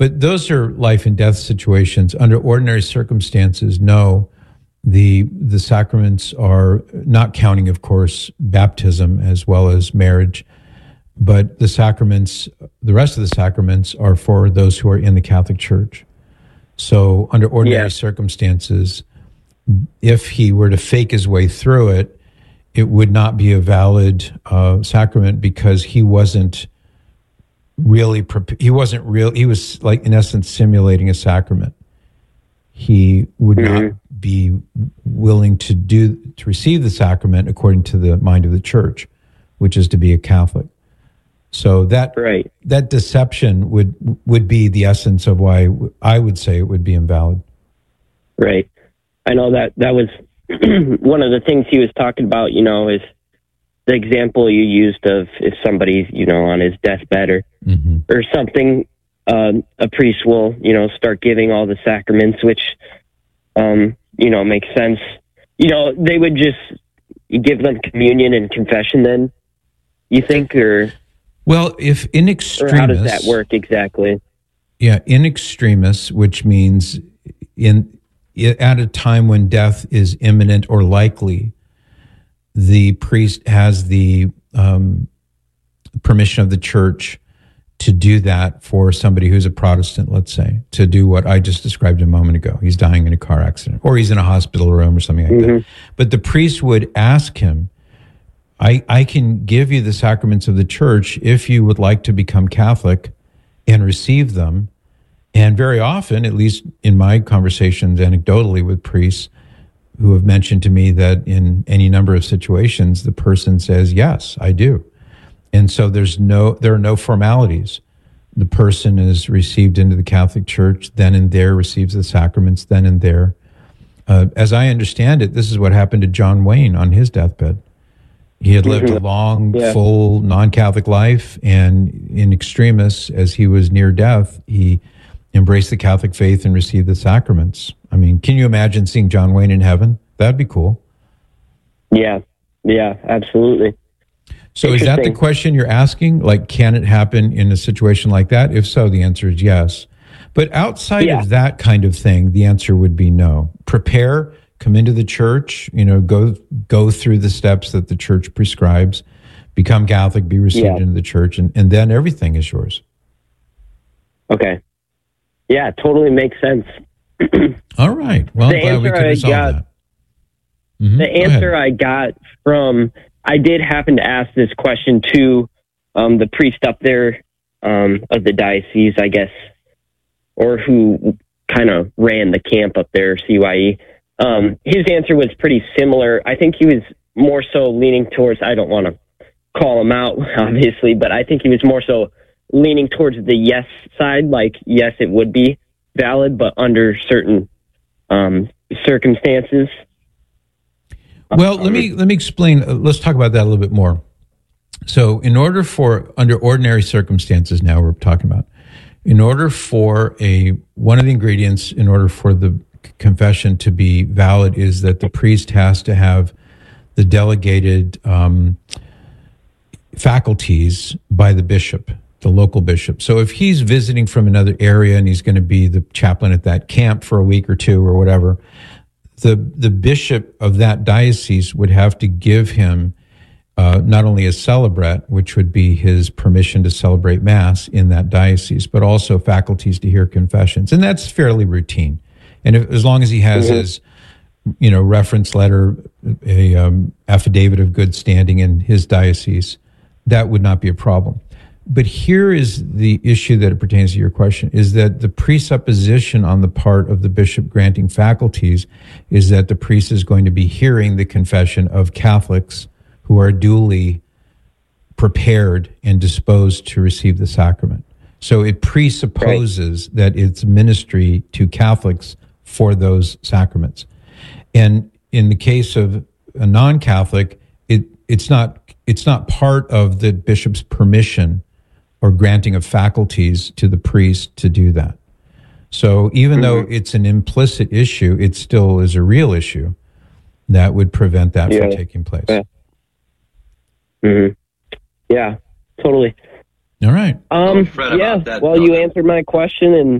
But those are life and death situations. Under ordinary circumstances, no, the sacraments are not counting, of course, baptism as well as marriage, but the sacraments, the rest of the sacraments are for those who are in the Catholic Church. So under ordinary circumstances, if he were to fake his way through it, it would not be a valid sacrament because he wasn't really he was like in essence simulating a sacrament. He would not be willing to receive the sacrament according to the mind of the Church, which is to be a Catholic. So that that deception would be the essence of why I would say it would be invalid. Right. I know that was one of the things he was talking about, is the example you used of if somebody's, on his deathbed or something, a priest will, start giving all the sacraments, which, makes sense. They would just give them communion and confession then, you think, or... Well, if in extremis... Or how does that work exactly? Yeah, in extremis, which means at a time when death is imminent or likely, the priest has the permission of the Church to do that for somebody who's a Protestant, let's say, to do what I just described a moment ago. He's dying in a car accident, or he's in a hospital room or something like that. But the priest would ask him, I can give you the sacraments of the Church if you would like to become Catholic and receive them. And very often, at least in my conversations anecdotally with priests who have mentioned to me that in any number of situations, the person says, yes, I do. And so there are no formalities. The person is received into the Catholic Church, then and there receives the sacraments, then and there. As I understand it, this is what happened to John Wayne on his deathbed. He had lived a long, full, non-Catholic life, and in extremis, as he was near death, he embraced the Catholic faith and received the sacraments. I mean, can you imagine seeing John Wayne in heaven? That'd be cool. Yeah, absolutely. So is that the question you're asking? Like, can it happen in a situation like that? If so, the answer is yes. But outside of that kind of thing, the answer would be no. Prepare, come into the Church, go through the steps that the Church prescribes, become Catholic, be received into the Church, and then everything is yours. Okay. Yeah, totally makes sense. All right. Well, I'm glad we could resolve that. The answer I got from... I did happen to ask this question to the priest up there of the diocese, I guess, or who kind of ran the camp up there, CYE. His answer was pretty similar. I think he was more so leaning towards, I don't want to call him out, obviously, but I think he was more so leaning towards the yes side, like, yes, it would be valid, but under certain circumstances. Well, let me explain. Let's talk about that a little bit more. So under ordinary circumstances now we're talking about, in order for one of the ingredients in order for the confession to be valid is that the priest has to have the delegated faculties by the bishop, the local bishop. So if he's visiting from another area and he's going to be the chaplain at that camp for a week or two or whatever, the bishop of that diocese would have to give him not only a celebret, which would be his permission to celebrate Mass in that diocese, but also faculties to hear confessions. And that's fairly routine. And as long as he has his, reference letter, affidavit of good standing in his diocese, that would not be a problem. But here is the issue that it pertains to your question, is that the presupposition on the part of the bishop granting faculties is that the priest is going to be hearing the confession of Catholics who are duly prepared and disposed to receive the sacrament. So it presupposes that it's ministry to Catholics for those sacraments. And in the case of a non-Catholic, it's not part of the bishop's permission or granting of faculties to the priest to do that. So even though it's an implicit issue, it still is a real issue that would prevent that from taking place. Yeah, totally. All right. Yeah. Well, you answered my question, and